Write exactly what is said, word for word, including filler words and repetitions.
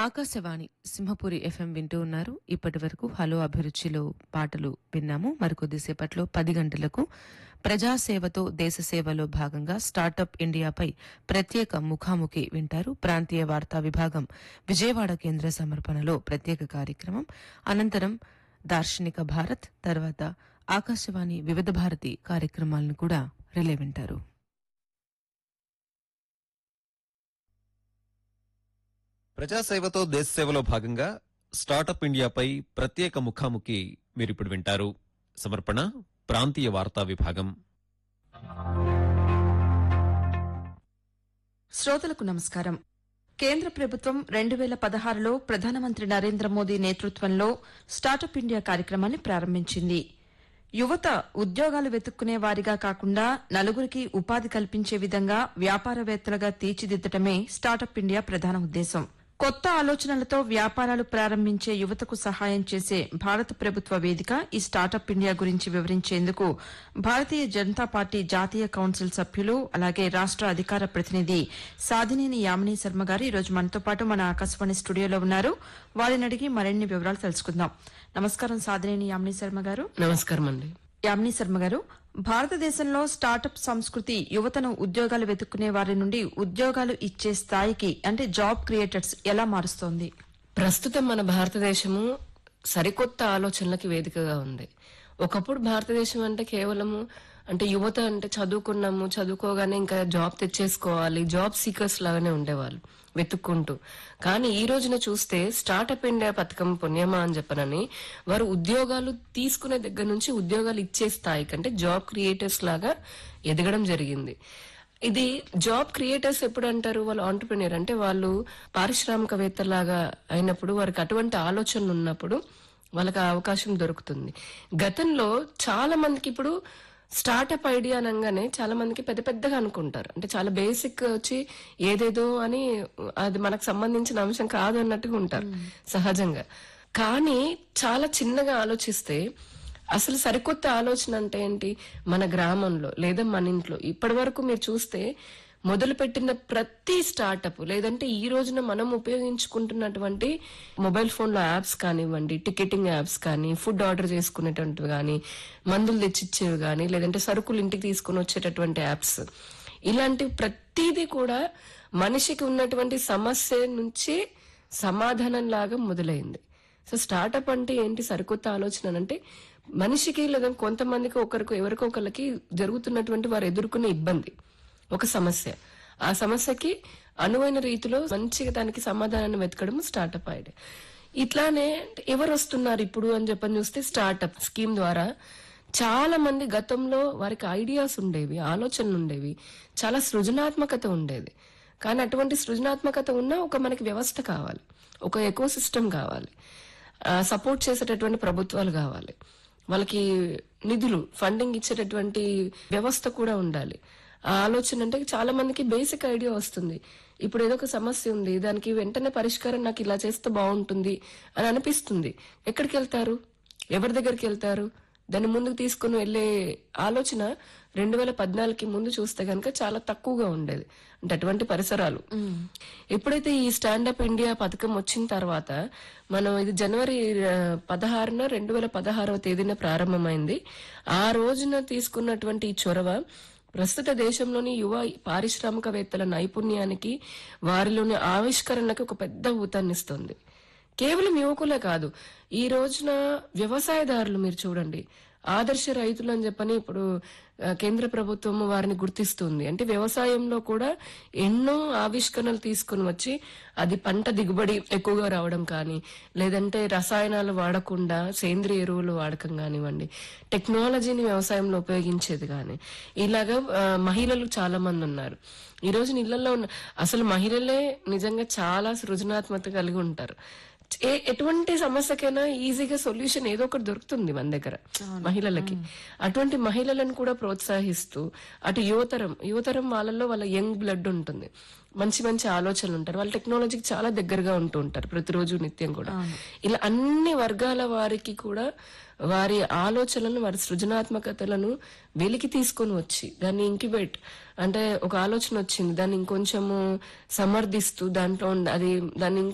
Akashvani Simhapuri FM వింటూ ఉన్నారు. ఇప్పటి వరకు హలో అభిరుచిలో పాటలు విన్నాము. మరికొద్దిసేపట్లో పది గంటలకు ప్రజాసేవతో దేశ సేవలో భాగంగా స్టార్టప్ ఇండియాపై ప్రత్యేక ముఖాముఖి వింటారు. ప్రాంతీయ వార్తా విభాగం విజయవాడ కేంద్ర సమర్పణలో ప్రత్యేక కార్యక్రమం. అనంతరం దార్శనిక భారత్, తర్వాత ఆకాశవాణి వివిధ భారతి కార్యక్రమాలను కూడా రిలే వింటారు. ప్రజాసేవతో దేశ సేవలో భాగంగా స్టార్టప్ ఇండియాపై ప్రత్యేక ముఖాముఖి మీరిప్పుడు వింటారు. సమర్పణ ప్రాంతీయ వార్తా విభాగం. శ్రోతలకు నమస్కారం. కేంద్ర ప్రభుత్వం రెండు వేల పదహారులో ప్రధానమంత్రి నరేంద్ర మోదీ నేతృత్వంలో స్టార్టప్ ఇండియా కార్యక్రమాన్ని ప్రారంభించింది. యువత ఉద్యోగాలు వెతుక్కునే వారిగా కాకుండా నలుగురికి ఉపాధి కల్పించే విధంగా వ్యాపారవేత్తలుగా తీర్చిదిద్దటమే స్టార్టప్ ఇండియా ప్రధాన ఉద్దేశం. కొత్త ఆలోచనలతో వ్యాపారాలు ప్రారంభించే యువతకు సహాయం చేసే భారత ప్రభుత్వ వేదిక ఈ స్టార్టప్ ఇండియా గురించి వివరించేందుకు భారతీయ జనతా పార్టీ జాతీయ కౌన్సిల్ సభ్యులు, అలాగే రాష్ట అధికార ప్రతినిధి సాధినేని యామినీ శర్మ గారు ఈరోజు మనతో పాటు మన ఆకాశవాణి స్టూడియోలో ఉన్నారు. వారిని అడిగి మరిన్ని వివరాలు తెలుసుకుందాం. నమస్కారం సాధినేని యామినీ శర్మ గారు. నమస్కారం అండి. యామినీ శర్మ గారు, భారతదేశంలో స్టార్టప్ సంస్కృతి యువతను ఉద్యోగాలు వెతుక్కునే వారి నుండి ఉద్యోగాలు ఇచ్చే స్థాయికి, అంటే జాబ్ క్రియేటర్స్ ఎలా మారుస్తోంది? ప్రస్తుతం మన భారతదేశము సరికొత్త ఆలోచనలకి వేదికగా ఉంది. ఒకప్పుడు భారతదేశం అంటే కేవలము అంటే యువత అంటే చదువుకున్నాము, చదువుకోగానే ఇంకా జాబ్ తెచ్చేసుకోవాలి, జాబ్ సీకర్స్ లాగానే ఉండేవాళ్ళు వెతుక్కుంటూ. కానీ ఈ రోజున చూస్తే స్టార్టప్ ఇండియా పథకం పుణ్యమా అని చెప్పనని వారు ఉద్యోగాలు తీసుకునే దగ్గర నుంచి ఉద్యోగాలు ఇచ్చే స్థాయికి, అంటే జాబ్ క్రియేటర్స్ లాగా ఎదగడం జరిగింది. ఇది జాబ్ క్రియేటర్స్ ఎప్పుడు అంటారు? వాళ్ళు ఆంటర్ప్రినర్, అంటే వాళ్ళు పారిశ్రామికవేత్తలాగా అయినప్పుడు, వారికి అటువంటి ఆలోచనలు ఉన్నప్పుడు వాళ్ళకి ఆ అవకాశం దొరుకుతుంది. గతంలో చాలా మందికి ఇప్పుడు స్టార్టప్ ఐడియా అనగానే చాలా మందికి పెద్ద పెద్దగా అనుకుంటారు, అంటే చాలా బేసిక్ వచ్చి ఏదేదో అని, అది మనకు సంబంధించిన అంశం కాదు అన్నట్టుగా ఉంటారు సహజంగా. కానీ చాలా చిన్నగా ఆలోచిస్తే అసలు సరికొత్త ఆలోచన అంటే ఏంటి? మన గ్రామంలో లేదా మన ఇంట్లో ఇప్పటి వరకు మీరు చూస్తే మొదలు పెట్టిన ప్రతి స్టార్టప్, లేదంటే ఈ రోజున మనం ఉపయోగించుకుంటున్నటువంటి మొబైల్ ఫోన్ లో యాప్స్ కానివ్వండి, టికెటింగ్ యాప్స్ కానీ, ఫుడ్ ఆర్డర్ చేసుకునేటువంటివి కానీ, మందులు తెచ్చిచ్చేవి కానీ, లేదంటే సరుకులు ఇంటికి తీసుకుని వచ్చేటటువంటి యాప్స్, ఇలాంటి ప్రతిదీ కూడా మనిషికి ఉన్నటువంటి సమస్య నుంచి సమాధానం లాగా మొదలైంది. సో స్టార్టప్ అంటే ఏంటి? సరికొత్త ఆలోచన అంటే మనిషికి లేదా కొంతమందికి ఒకరికి ఎవరికో ఒకరికి జరుగుతున్నటువంటి వారు ఎదుర్కొనే ఇబ్బంది, ఒక సమస్య, ఆ సమస్యకి అనువైన రీతిలో మంచిగా దానికి సమాధానాన్ని వెతకడం స్టార్టప్ ఐడియా. ఇట్లానే ఎవరు వస్తున్నారు ఇప్పుడు అని చెప్పని చూస్తే స్టార్టప్ స్కీమ్ ద్వారా చాలా మంది గతంలో వారికి ఐడియాస్ ఉండేవి, ఆలోచనలు ఉండేవి, చాలా సృజనాత్మకత ఉండేది. కానీ అటువంటి సృజనాత్మకత ఉన్న ఒక మనకి వ్యవస్థ కావాలి, ఒక ఎకో సిస్టమ్ కావాలి, సపోర్ట్ చేసేటటువంటి ప్రభుత్వాలు కావాలి, వాళ్ళకి నిధులు ఫండింగ్ ఇచ్చేటటువంటి వ్యవస్థ కూడా ఉండాలి. ఆ ఆలోచన అంటే చాలా మందికి బేసిక్ ఐడియా వస్తుంది, ఇప్పుడు ఏదో ఒక సమస్య ఉంది, దానికి వెంటనే పరిష్కారం నాకు ఇలా చేస్తే బాగుంటుంది అని అనిపిస్తుంది. ఎక్కడికి వెళ్తారు? ఎవరి దగ్గరికి వెళ్తారు? దాన్ని ముందుకు తీసుకుని వెళ్లే ఆలోచన రెండు వేల పద్నాలుగుకి ముందు చూస్తే గనక చాలా తక్కువగా ఉండేది, అంటే అటువంటి పరిసరాలు. ఎప్పుడైతే ఈ స్టాండప్ ఇండియా పథకం వచ్చిన తర్వాత, మనం ఇది జనవరి పదహారున రెండు వేల పదహారవ తేదీన ప్రారంభమైంది. ఆ రోజున తీసుకున్నటువంటి ఈ చొరవ ప్రస్తుత దేశంలోని యువ పారిశ్రామికవేత్తల నైపుణ్యానికి, వారిలోని ఆవిష్కరణకు ఒక పెద్ద ఊతాన్నిస్తుంది. కేవలం యువకులే కాదు, ఈ రోజున వ్యవసాయదారులు మీరు చూడండి, ఆదర్శ రైతులు అని చెప్పని ఇప్పుడు కేంద్ర ప్రభుత్వం వారిని గుర్తిస్తుంది. అంటే వ్యవసాయంలో కూడా ఎన్నో ఆవిష్కరణలు తీసుకుని వచ్చి అది పంట దిగుబడి ఎక్కువగా రావడం కానీ, లేదంటే రసాయనాలు వాడకుండా సేంద్రియ ఎరువులు వాడకం కానివ్వండి, టెక్నాలజీని వ్యవసాయంలో ఉపయోగించేది కానీ, ఇలాగా మహిళలు చాలా మంది ఉన్నారు. ఈ రోజు ఇళ్లలో ఉన్న అసలు మహిళలే నిజంగా చాలా సృజనాత్మకత కలిగి ఉంటారు. ఎటువంటి సమస్యకైనా ఈజీగా సొల్యూషన్ ఏదో ఒకటి దొరుకుతుంది మన దగ్గర మహిళలకి. అటువంటి మహిళలను కూడా ప్రోత్సహిస్తూ అటు యువతరం యువతరం వాళ్ళలో వాళ్ళ యంగ్ బ్లడ్ ఉంటుంది, మంచి మంచి ఆలోచనలు ఉంటారు, వాళ్ళ టెక్నాలజీకి చాలా దగ్గరగా ఉంటూ ఉంటారు ప్రతిరోజు నిత్యం కూడా. ఇలా అన్ని వర్గాల వారికి కూడా వారి ఆలోచనలను, వారి సృజనాత్మకతలను వెలికి తీసుకొని వచ్చి దాన్ని ఇంక్యుబేట్, అంటే ఒక ఆలోచన వచ్చింది దాన్ని ఇంకొంచెము సమర్థిస్తూ దాంట్లో అది దాన్ని